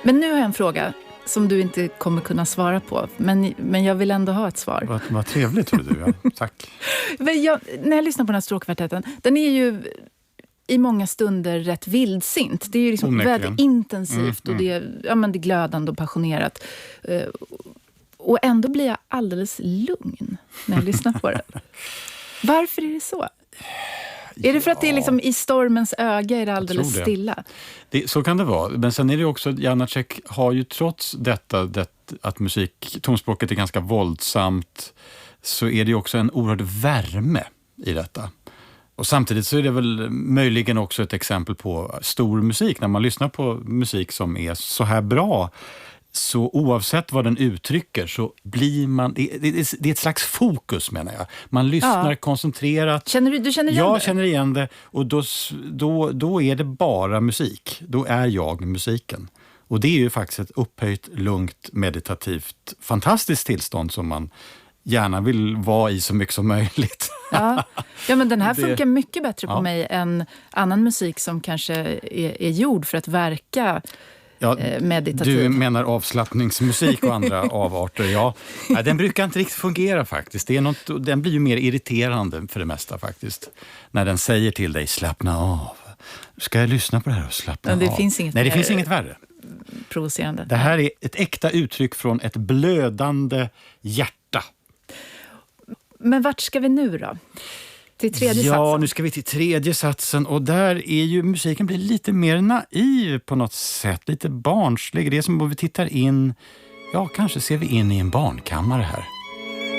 Men nu har jag en fråga som du inte kommer kunna svara på. Men jag vill ändå ha ett svar. Vad trevligt, tror du. Ja. Tack. När jag lyssnar på den här stråkkvartetten, den är ju i många stunder rätt vildsint. Det är ju liksom väldigt intensivt och det är glödande och passionerat. Och ändå blir jag alldeles lugn när jag lyssnar på det. Varför är det så? Är det för att det är liksom i stormens öga är det alldeles stilla? Så kan det vara. Men sen är det också, Janáček har ju trots detta att tonspråket är ganska våldsamt, så är det ju också en oerhörd värme i detta. Och samtidigt så är det väl möjligen också ett exempel på stor musik. När man lyssnar på musik som är så här bra, så oavsett vad den uttrycker så blir man... Det är ett slags fokus, menar jag. Man lyssnar koncentrerat. Du känner igen det? Jag känner igen det. Och då är det bara musik. Då är jag musiken. Och det är ju faktiskt ett upphöjt, lugnt, meditativt, fantastiskt tillstånd som man gärna vill vara i så mycket som möjligt. Ja, men den här funkar mycket bättre på mig än annan musik som kanske är gjord för att verka meditativ. Du menar avslappningsmusik och andra avarter. Ja, den brukar inte riktigt fungera faktiskt. Den blir ju mer irriterande för det mesta faktiskt. När den säger till dig, slappna av. Ska jag lyssna på det här och slappna av? Det finns inget värre. Provocerande. Det här är ett äkta uttryck från ett blödande hjärta. Men vart ska vi nu då? Till tredje satsen? Ja, nu ska vi till tredje satsen. Och där är ju musiken blir lite mer naiv på något sätt. Lite barnslig. Det är som om vi tittar in, kanske ser vi in i en barnkammare här.